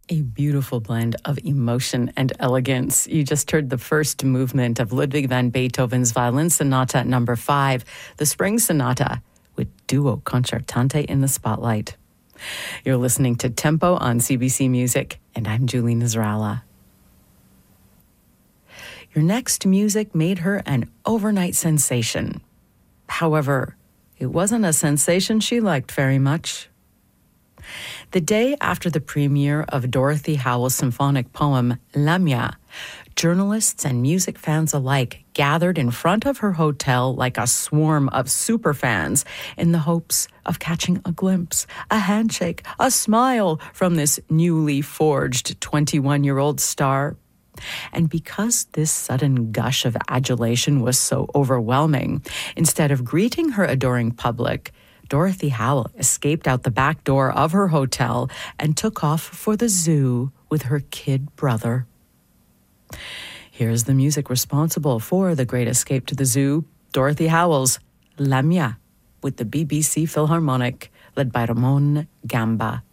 A beautiful blend of emotion and elegance. You just heard the first movement of Ludwig van Beethoven's Violin Sonata No. 5, the Spring Sonata, with duo concertante in the spotlight. You're listening to Tempo on CBC Music, and I'm Julie Nasrallah. Your next music made her an overnight sensation. However, it wasn't a sensation she liked very much. The day after the premiere of Dorothy Howell's symphonic poem, Lamia, journalists and music fans alike gathered in front of her hotel like a swarm of superfans in the hopes of catching a glimpse, a handshake, a smile from this newly forged 21-year-old star. And because this sudden gush of adulation was so overwhelming, instead of greeting her adoring public, Dorothy Howell escaped out the back door of her hotel and took off for the zoo with her kid brother. Here's the music responsible for the great escape to the zoo, Dorothy Howell's Lamia, with the BBC Philharmonic, led by Ramon Gamba.